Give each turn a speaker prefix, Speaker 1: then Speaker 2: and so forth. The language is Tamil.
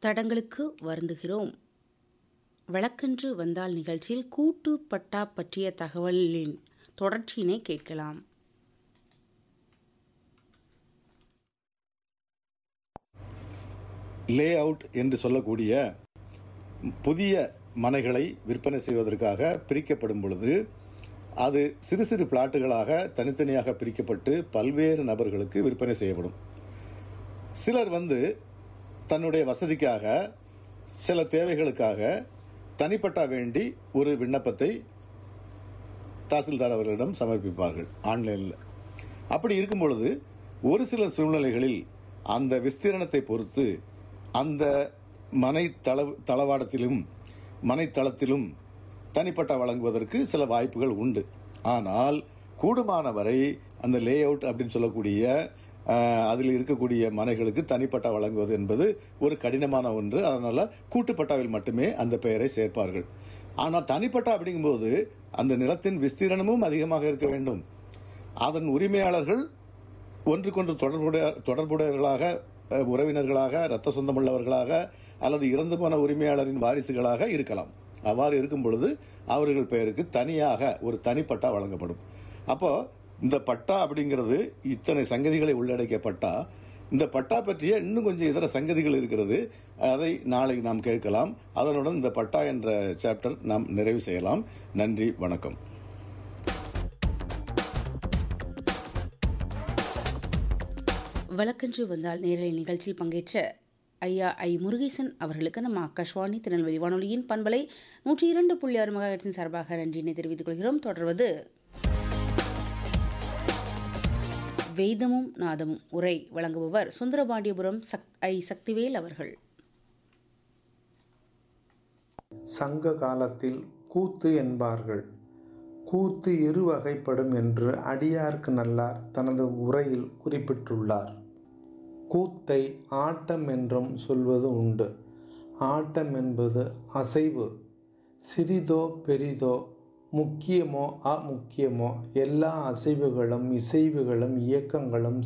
Speaker 1: தடங்களுக்கு வருந்துகிறோம். வழக்கன்று வந்தால் நிகழ்ச்சியில் கூட்டு பட்டா பற்றிய தகவலின் தொடர்ச்சியினை கேட்கலாம்.
Speaker 2: லே அவுட் என்று சொல்லக்கூடிய புதிய மனைகளை விற்பனை செய்வதற்காக பிரிக்கப்படும் பொழுது அது சிறு சிறு பிளாட்டுகளாக தனித்தனியாக பிரிக்கப்பட்டு பல்வேறு நபர்களுக்கு விற்பனை செய்யப்படும். சிலர் தன்னுடைய வசதிக்காக சில தேவைகளுக்காக தனிப்பட்டா வேண்டி ஒரு விண்ணப்பத்தை தாசில்தார் அவர்களிடம் சமர்ப்பிப்பார்கள் ஆன்லைனில். அப்படி இருக்கும் பொழுது ஒரு சில சூழ்நிலைகளில் அந்த விஸ்தீரணத்தை பொறுத்து அந்த மனை தளவாடத்திலும் மனைத்தளத்திலும் தனிப்பட்டா வழங்குவதற்கு சில வாய்ப்புகள் உண்டு. ஆனால் கூடுமான வரை அந்த லே அவுட் அப்படின்னு சொல்லக்கூடிய அதில் இருக்கக்கூடிய மனைகளுக்கு தனிப்பட்டா வழங்குவது என்பது ஒரு கடினமான ஒன்று. அதனால் கூட்டுப்பட்டாவில் மட்டுமே அந்த பெயரை சேர்ப்பார்கள். ஆனால் தனிப்பட்டா அப்படிங்கும்போது அந்த நிலத்தின் விஸ்தீரணமும் அதிகமாக இருக்க வேண்டும். அதன் உரிமையாளர்கள் ஒன்றுக்கொன்று தொடர்புடையவர்களாக, உறவினர்களாக, இரத்த சொந்தமுள்ளவர்களாக அல்லது இறந்து போன உரிமையாளரின் வாரிசுகளாக இருக்கலாம். அவ்வாறு இருக்கும் பொழுது அவர்கள் பெயருக்கு தனியாக ஒரு தனிப்பட்டா வழங்கப்படும். அப்போ இந்த பட்டா அப்படிங்கிறது இத்தனை சங்கதிகளை உள்ளடக்கிய பட்டா. இந்த பட்டா பற்றிய இன்னும் கொஞ்சம் இதர சங்கதிகள் இருக்கிறது. அதை நாளை நாம் கேட்கலாம். அதனுடன் இந்த பட்டா என்ற சாப்டர் நாம் நிறைவு செய்யலாம். நன்றி, வணக்கம்.
Speaker 1: வழக்கன்று வந்தால் நேரலை நிகழ்ச்சியில் பங்கேற்ற ஐயா ஐ முருகேசன் அவர்களுக்கு நம்ம ஆகாஷ்வாணி திருநெல்வேலி வானொலியின் பண்பலை 102.6 மெகாஹெர்ட்ஸின் சார்பாக நன்றியினை தெரிவித்துக் கொள்கிறோம். தொடர்வது வேதமும் நாதமும் உரை வழங்குபவர் சுந்தரபாண்டியபுரம் சக்திவேல் அவர்கள்.
Speaker 3: சங்க காலத்தில் கூத்து என்பார்கள். கூத்து இரு வகைப்படும் என்று அடியார்க்கு நல்லார் தனது உரையில் குறிப்பிட்டுள்ளார். கூத்தை ஆட்டம் என்றும் சொல்வது உண்டு. ஆட்டம் என்பது அசைவு. சிறிதோ பெரிதோ, முக்கியமோ அமுக்கியமோ எல்லா அசைவுகளும் இசைவுகளும் இயக்கங்களும்